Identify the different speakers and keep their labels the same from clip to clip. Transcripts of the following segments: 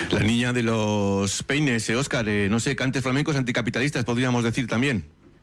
Speaker 1: La niña de los peines, Óscar, no sé, cantes flamencos anticapitalistas, podríamos decir también.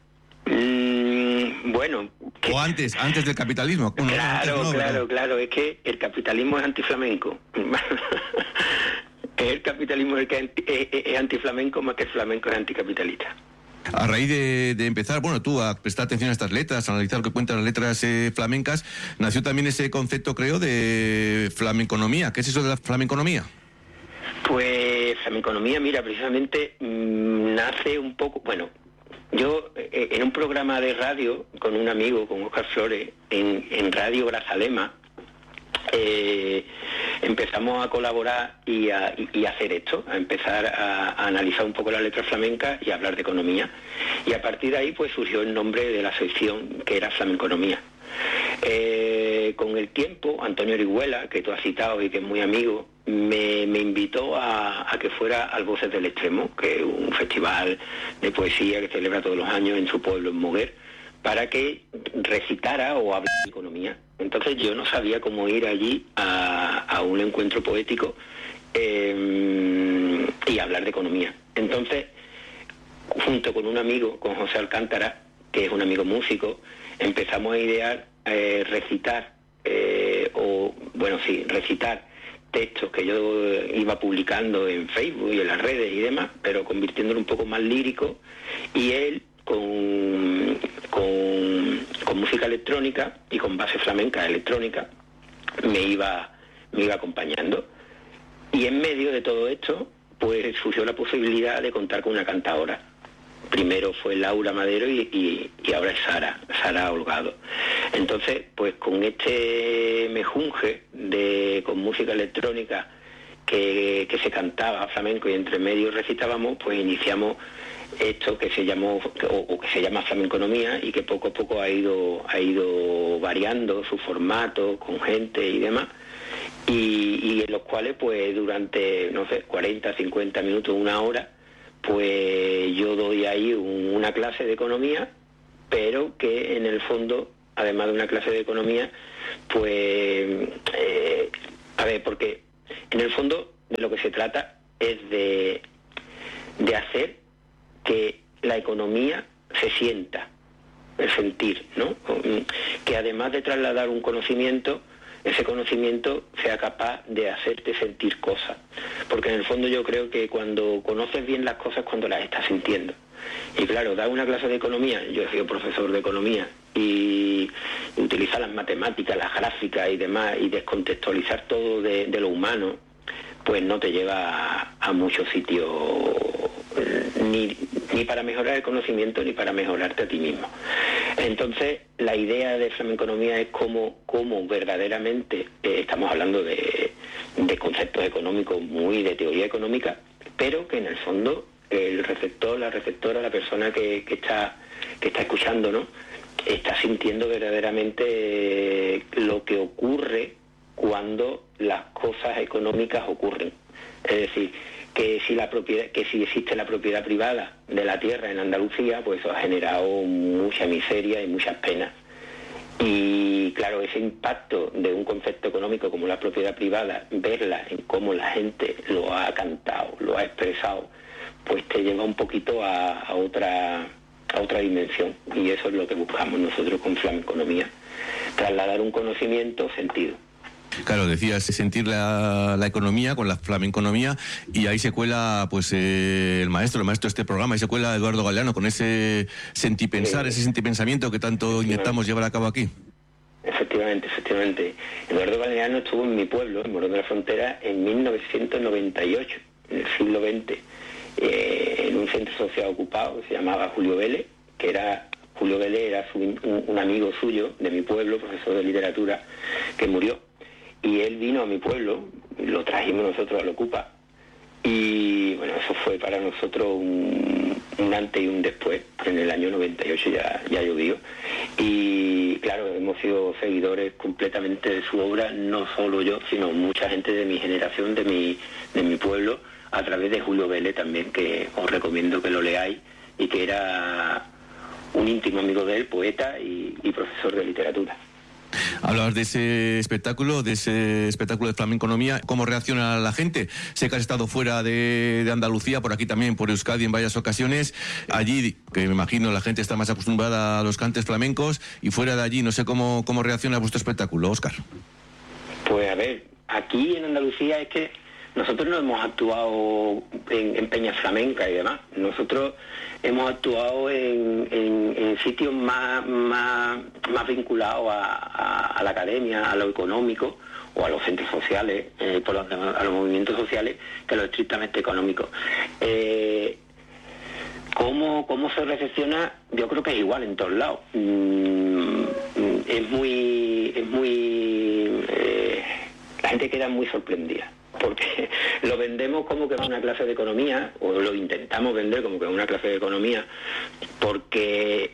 Speaker 2: Bueno...
Speaker 1: O antes del capitalismo. Bueno,
Speaker 2: claro, es que el capitalismo es antiflamenco. Es el capitalismo el que es antiflamenco más que el flamenco es anticapitalista.
Speaker 1: A raíz de empezar, bueno, tú a prestar atención a estas letras, a analizar lo que cuentan las letras flamencas, nació también ese concepto, creo, de flamenconomía. ¿Qué es eso de la flamenconomía?
Speaker 2: Pues flamenconomía, mira, precisamente nace un poco, bueno, yo en un programa de radio con un amigo, con Óscar Flores, en Radio Grazalema, empezamos a colaborar y a hacer esto, a empezar a analizar un poco las letras flamencas y a hablar de economía. Y a partir de ahí pues surgió el nombre de la sección, que era Flamenconomía. Con el tiempo, Antonio Orihuela, que tú has citado y que es muy amigo, me invitó a que fuera al Voces del Extremo, que es un festival de poesía que celebra todos los años en su pueblo, en Moguer, para que recitara o hablara de economía. Entonces yo no sabía cómo ir allí a un encuentro poético y hablar de economía. Entonces, junto con un amigo, con José Alcántara, que es un amigo músico, empezamos a idear recitar textos que yo iba publicando en Facebook y en las redes y demás, pero convirtiéndolo un poco más lírico, y él con música electrónica y con base flamenca electrónica me iba acompañando. Y en medio de todo esto pues surgió la posibilidad de contar con una cantadora. Primero fue Laura Madero y ahora es Sara Holgado. Entonces, pues con este mejunje con música electrónica que se cantaba flamenco y entre medio recitábamos, pues iniciamos esto que se llamó o que se llama flamenconomía y que poco a poco ha ido variando su formato con gente y demás, y en los cuales pues durante, no sé, 40, 50 minutos, una hora, pues yo doy ahí una clase de economía, pero que en el fondo, además de una clase de economía, pues porque en el fondo de lo que se trata es de hacer que la economía se sienta, el sentir, ¿no? Que además de trasladar un conocimiento, ese conocimiento sea capaz de hacerte sentir cosas. Porque en el fondo yo creo que cuando conoces bien las cosas, cuando las estás sintiendo. Y claro, dar una clase de economía, yo he sido profesor de economía, y utilizar las matemáticas, las gráficas y demás, y descontextualizar todo de lo humano, pues no te lleva a muchos sitios, ni para mejorar el conocimiento ni para mejorarte a ti mismo. Entonces, la idea de flamenconomía es cómo verdaderamente estamos hablando de conceptos económicos, muy de teoría económica, pero que en el fondo el receptor, la receptora, la persona que está escuchando, ¿no?, está sintiendo verdaderamente lo que ocurre cuando las cosas económicas ocurren. Es decir, que si existe la propiedad privada de la tierra en Andalucía, pues eso ha generado mucha miseria y muchas penas. Y claro, ese impacto de un concepto económico como la propiedad privada, verla en cómo la gente lo ha cantado, lo ha expresado, pues te lleva un poquito a otra dimensión. Y eso es lo que buscamos nosotros con Flamenconomía, trasladar un conocimiento sentido.
Speaker 1: Claro, decías sentir la economía con la flamenconomía, y ahí se cuela pues el maestro de este programa, ahí se cuela Eduardo Galeano con ese sentipensar, ese sentipensamiento que tanto intentamos llevar a cabo aquí.
Speaker 2: Efectivamente. Eduardo Galeano estuvo en mi pueblo, en Morón de la Frontera, en 1998, en el siglo XX, en un centro social ocupado que se llamaba Julio Vélez, Julio Vélez era un amigo suyo de mi pueblo, profesor de literatura, que murió. Y él vino a mi pueblo, lo trajimos nosotros al Ocupa, y bueno, eso fue para nosotros un antes y un después. En el año 98 ya llovió, y claro, hemos sido seguidores completamente de su obra, no solo yo, sino mucha gente de mi generación, de mi pueblo, a través de Julio Vélez también, que os recomiendo que lo leáis, y que era un íntimo amigo de él, poeta y profesor de literatura.
Speaker 1: Hablabas de ese espectáculo de flamenconomía. ¿Cómo reacciona la gente? Sé que has estado fuera de Andalucía, por aquí también, por Euskadi en varias ocasiones. Allí, que me imagino la gente está más acostumbrada a los cantes flamencos, y fuera de allí, no sé cómo reacciona vuestro espectáculo, Óscar.
Speaker 2: Pues a ver, aquí en Andalucía es que nosotros no hemos actuado en peñas flamencas y demás. Nosotros hemos actuado en sitios más vinculados a la academia, a lo económico, o a los centros sociales, a los movimientos sociales, que a lo estrictamente económico. ¿Cómo se recepciona? Yo creo que es igual en todos lados. La gente queda muy sorprendida, porque lo vendemos como que es una clase de economía, o lo intentamos vender como que es una clase de economía, porque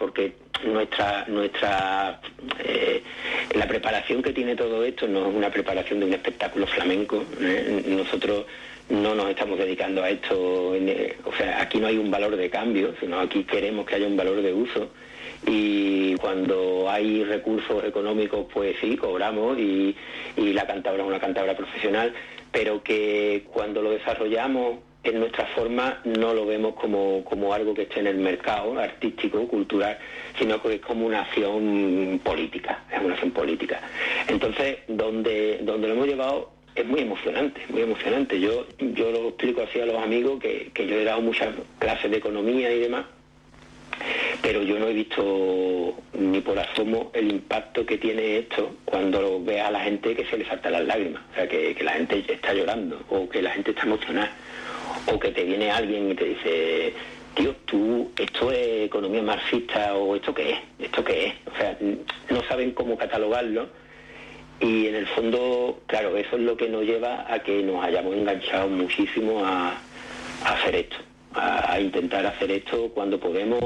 Speaker 2: la preparación que tiene todo esto no es una preparación de un espectáculo flamenco. Nosotros no nos estamos dedicando a esto, aquí no hay un valor de cambio, sino aquí queremos que haya un valor de uso. Y cuando hay recursos económicos, pues sí, cobramos, y la cántabra es una cántabra profesional, pero que cuando lo desarrollamos en nuestra forma no lo vemos como algo que esté en el mercado artístico, cultural, sino que es como una acción política, es una acción política. Entonces, donde lo hemos llevado es muy emocionante, muy emocionante. Yo lo explico así a los amigos, que yo he dado muchas clases de economía y demás, pero yo no he visto ni por asomo el impacto que tiene esto cuando ves a la gente que se le saltan las lágrimas, o sea, que la gente está llorando, o que la gente está emocionada, o que te viene alguien y te dice: tío, esto es economía marxista, o ¿esto qué es? O sea, no saben cómo catalogarlo, y en el fondo, claro, eso es lo que nos lleva a que nos hayamos enganchado muchísimo a hacer esto, a intentar hacer esto cuando podemos,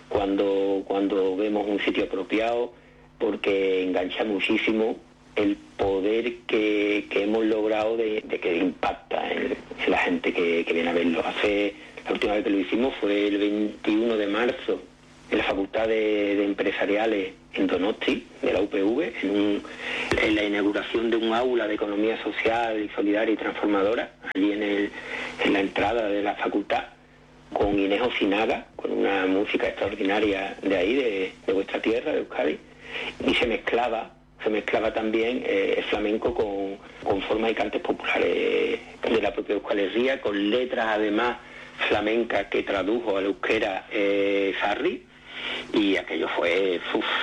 Speaker 2: cuando vemos un sitio apropiado, porque engancha muchísimo el poder que hemos logrado de que impacta en la gente que viene a verlo. La última vez que lo hicimos fue el 21 de marzo en la Facultad de Empresariales en Donosti, de la UPV, en la inauguración de un aula de economía social y solidaria y transformadora, allí en la entrada de la facultad, con Inés Osinaga, con una música extraordinaria de ahí, de vuestra tierra, de Euskadi, y se mezclaba también el flamenco con formas y cantes populares de la propia Euskal Herria, con letras además flamencas que tradujo al euskera Sarri, y aquello fue,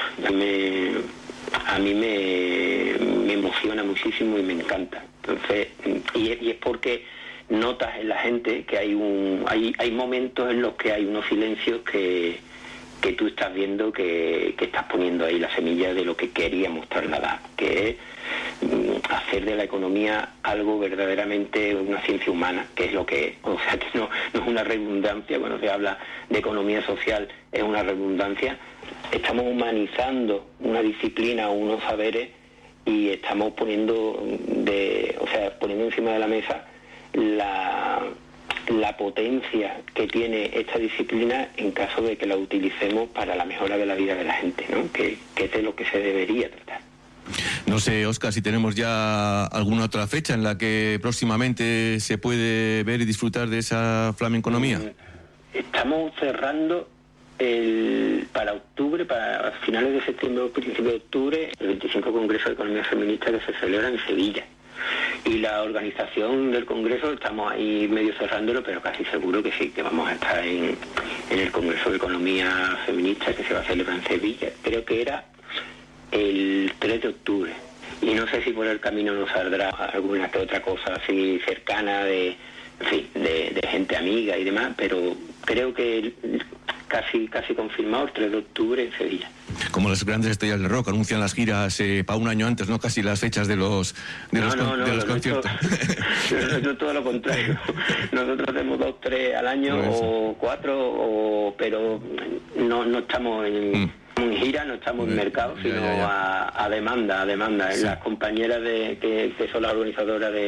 Speaker 2: a mí me emociona muchísimo y me encanta. Entonces, y es porque notas en la gente que hay momentos en los que hay unos silencios que tú estás viendo que estás poniendo ahí la semilla de lo que queríamos trasladar, que es hacer de la economía algo verdaderamente una ciencia humana, que es lo que es. O sea, que no es una redundancia. Cuando se habla de economía social es una redundancia. Estamos humanizando una disciplina o unos saberes, y estamos poniendo encima de la mesa la potencia que tiene esta disciplina en caso de que la utilicemos para la mejora de la vida de la gente, ¿no? Que es de lo que se debería tratar.
Speaker 1: No sé, Óscar, si tenemos ya alguna otra fecha en la que próximamente se puede ver y disfrutar de esa flamenconomía.
Speaker 2: Estamos cerrando para octubre, para finales de septiembre o principios de octubre, el 25 Congreso de Economía Feminista, que se celebra en Sevilla. Y la organización del Congreso estamos ahí medio cerrándolo, pero casi seguro que sí, que vamos a estar en el Congreso de Economía Feminista, que se va a celebrar en Sevilla. Creo que era el 3 de octubre. Y no sé si por el camino nos saldrá alguna que otra cosa así cercana de gente amiga y demás, pero creo que casi confirmado el 3 de octubre en Sevilla.
Speaker 1: Como las grandes estrellas del rock anuncian las giras para un año antes, ¿no? Casi las fechas de los conciertos.
Speaker 2: No, todo lo contrario. Nosotros hacemos 2, 3 al año, o 4, pero no estamos en gira, no estamos en mercado, sino a demanda. Las compañeras que son las organizadoras de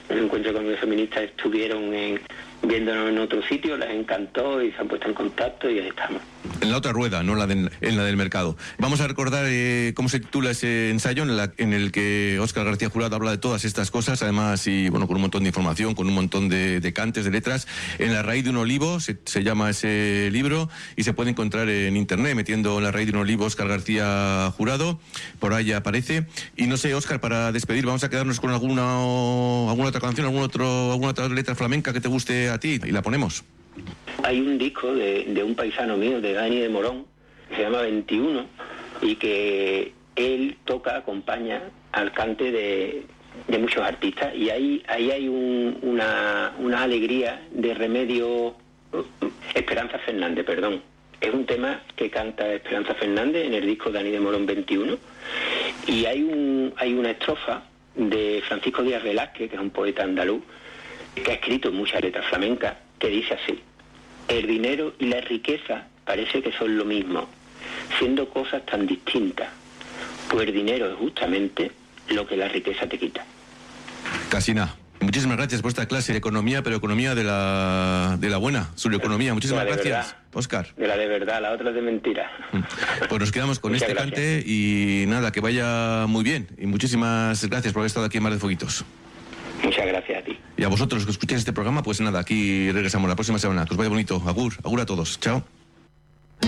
Speaker 2: un encuentro de economía feminista estuvieron viéndonos en otro sitio, les encantó y se han puesto en contacto y ahí estamos.
Speaker 1: En la otra rueda, no en la del mercado. Vamos a recordar cómo se titula ese ensayo en el que Óscar García Jurado habla de todas estas cosas, además, y bueno, con un montón de información, con un montón de cantes, de letras. En La raíz de un olivo se llama ese libro y se puede encontrar en internet metiendo La raíz de un olivo Óscar García Jurado, por ahí aparece. Y no sé, Óscar, para despedir, vamos a quedarnos con alguna otra canción, alguna otra letra flamenca que te guste a ti y la ponemos.
Speaker 2: Hay un disco de un paisano mío, de Dani de Morón, que se llama 21, y que él acompaña al cante de muchos artistas, y ahí hay una alegría de Remedio, Esperanza Fernández, perdón. Es un tema que canta Esperanza Fernández en el disco Dani de Morón 21, y hay una estrofa de Francisco Díaz Velázquez, que es un poeta andaluz, que ha escrito muchas letras flamencas, que dice así: el dinero y la riqueza parece que son lo mismo, siendo cosas tan distintas, pues el dinero es justamente lo que la riqueza te quita.
Speaker 1: Casi nada. Muchísimas gracias por esta clase de economía, pero economía de la buena, sobre economía. Muchísimas gracias, Óscar.
Speaker 2: De la de verdad, la otra es de mentira.
Speaker 1: Pues nos quedamos con
Speaker 2: Muchas
Speaker 1: este
Speaker 2: gracias.
Speaker 1: cante y nada, que vaya muy bien. Y muchísimas gracias por haber estado aquí en Mar de Fueguitos.
Speaker 2: Muchas gracias a ti.
Speaker 1: Y a vosotros que escucháis este programa, pues nada, aquí regresamos la próxima semana. Que os vaya bonito. Agur a todos. Chao.